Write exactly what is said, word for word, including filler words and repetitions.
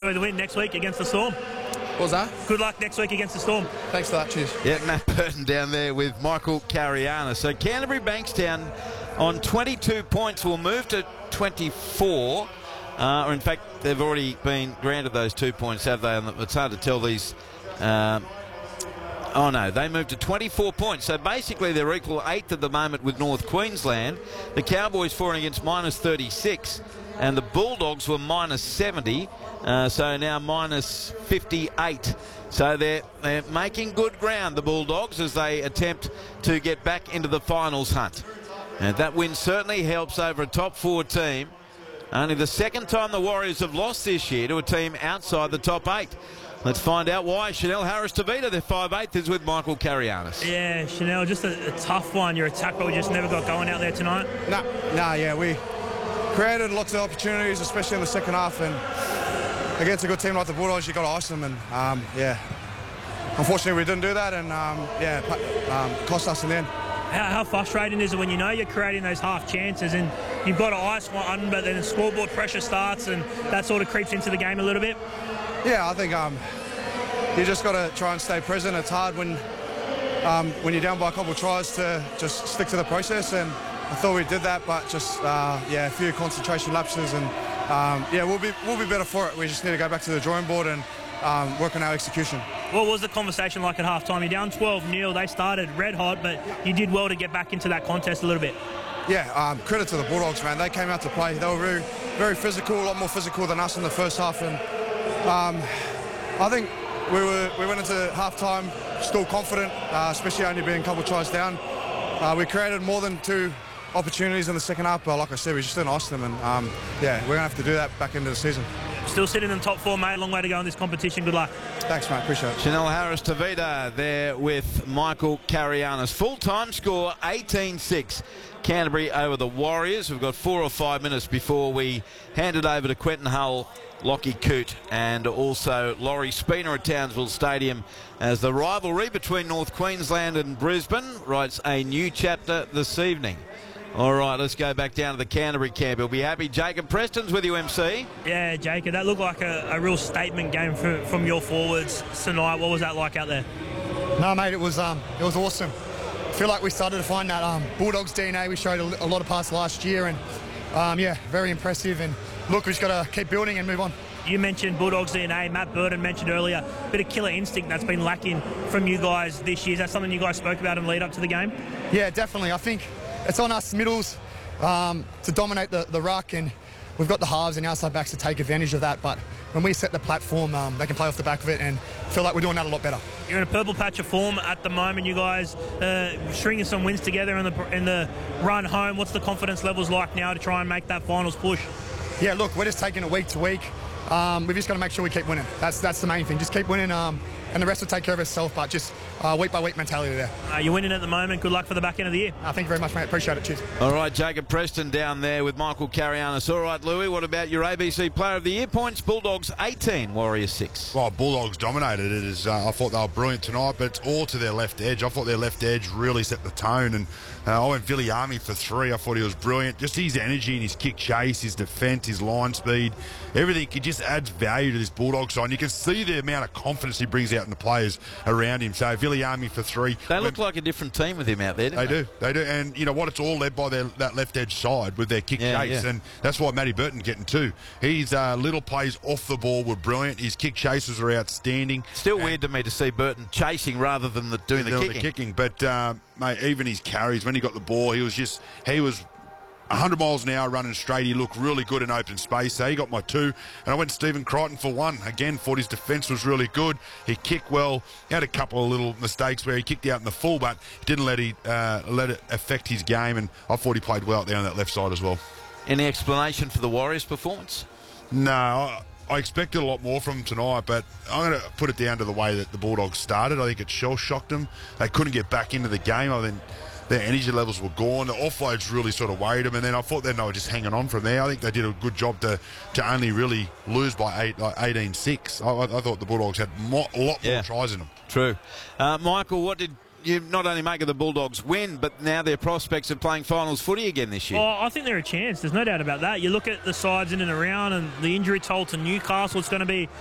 with the win next week against the Storm. What was that? Good luck next week against the Storm. Thanks for that. Cheers. Yeah, Matt Burton down there with Michael Cariana. So Canterbury Bankstown on twenty-two points will move to twenty-four. Uh, or in fact, they've already been granted those two points, have they? And it's hard to tell these. Um, oh no, they moved to twenty-four points. So basically, they're equal eighth at the moment with North Queensland. The Cowboys fought against minus thirty-six, and the Bulldogs were minus seventy. Uh, so now minus fifty-eight. So they're, they're making good ground, the Bulldogs, as they attempt to get back into the finals hunt. And that win certainly helps over a top four team. Only the second time the Warriors have lost this year to a team outside the top eight. Let's find out why. Chanel Harris-Tavita, their five eighth, is with Michael Carianis. Yeah, Chanel, just a, a tough one. Your attack probably just never got going out there tonight. Nah, nah, yeah, we created lots of opportunities, especially in the second half, and against a good team like the Bulldogs, you got to ice them, and um, yeah, unfortunately we didn't do that, and um, yeah, um, cost us in the end. How, how frustrating is it when you know you're creating those half chances and you've got to ice one, but then the scoreboard pressure starts and that sort of creeps into the game a little bit? Yeah, I think um, you just got to try and stay present. It's hard when um, when you're down by a couple of tries to just stick to the process, and I thought we did that, but just uh, yeah, a few concentration lapses, and um, yeah, we'll be we'll be better for it. We just need to go back to the drawing board and um, work on our execution. What was the conversation like at half-time? You're down twelve nil. They started red hot, but you did well to get back into that contest a little bit. Yeah, um, credit to the Bulldogs, man. They came out to play. They were very, very physical, a lot more physical than us in the first half, and um, I think we were we went into half-time still confident, uh, especially only being a couple of tries down. Uh, we created more than two opportunities in the second half, but like I said, we just didn't ice them, and um, yeah, we're going to have to do that back into the season. Still sitting in the top four, mate. Long way to go in this competition. Good luck. Thanks, mate. Appreciate it. Chanel Harris-Tavita there with Michael Carianis. Full-time score, eighteen six. Canterbury over the Warriors. We've got four or five minutes before we hand it over to Quentin Hull, Lockie Coote, and also Laurie Spina at Townsville Stadium as the rivalry between North Queensland and Brisbane writes a new chapter this evening. All right, let's go back down to the Canterbury camp. We'll be happy. Jacob Preston's with you, M C. Yeah, Jacob, that looked like a, a real statement game from, from your forwards tonight. What was that like out there? No, mate, it was um, it was awesome. I feel like we started to find that um, Bulldogs D N A we showed a, a lot of past last year, and um, yeah, very impressive. And look, we've just got to keep building and move on. You mentioned Bulldogs D N A. Matt Burton mentioned earlier a bit of killer instinct that's been lacking from you guys this year. Is that something you guys spoke about in lead up to the game? Yeah, definitely. I think it's on us middles um, to dominate the, the ruck, and we've got the halves and outside backs to take advantage of that. But when we set the platform, um, they can play off the back of it, and feel like we're doing that a lot better. You're in a purple patch of form at the moment. You guys uh, stringing some wins together in the in the run home. What's the confidence levels like now to try and make that finals push? Yeah, look, we're just taking it week to week. Um, we've just got to make sure we keep winning. That's that's the main thing. Just keep winning, um, and the rest will take care of itself. But just uh, week by week mentality there. Uh, you're winning at the moment. Good luck for the back end of the year. Uh, thank you very much, mate. Appreciate it. Cheers. All right, Jacob Preston down there with Michael Carianis. All right, Louis, what about your A B C Player of the Year points? Bulldogs eighteen, Warriors six. Well, Bulldogs dominated it. As, uh, I thought they were brilliant tonight, but it's all to their left edge. I thought their left edge really set the tone, and uh, I went Viliami for three. I thought he was brilliant. Just his energy and his kick chase, his defence, his line speed, everything. It just adds value to this Bulldogs side. And you can see the amount of confidence he brings out in the players around him. So Viliami for three. They look like a different team with him out there, don't they? They do, they do. And you know what? It's all led by their, that left edge side with their kick yeah, chase, yeah. and that's why Matty Burton's getting two. His uh, little plays off the ball were brilliant. His kick chases are outstanding. Still and weird to me to see Burton chasing rather than the, doing the doing kicking. the kicking. But uh, mate, even his carries when he got the ball, he was just he was one hundred miles an hour running straight. He looked really good in open space. So he got my two. And I went Stephen Crichton for one. Again, thought his defence was really good. He kicked well. He had a couple of little mistakes where he kicked out in the full, but didn't let, he, uh, let it affect his game. And I thought he played well out there on that left side as well. Any explanation for the Warriors' performance? No, I, I expected a lot more from them tonight, but I'm going to put it down to the way that the Bulldogs started. I think it shell-shocked them. They couldn't get back into the game. I think their energy levels were gone. The offloads really sort of worried them, and then I thought then they were just hanging on from there. I think they did a good job to to only really lose by eight, like eighteen six. I, I thought the Bulldogs had mo a lot more yeah. tries in them. True. Uh, Michael, what did you not only make of the Bulldogs win, but now their prospects of playing finals footy again this year? Oh, I think they're a chance. There's no doubt about that. You look at the sides in and around and the injury toll to Newcastle, it's going to be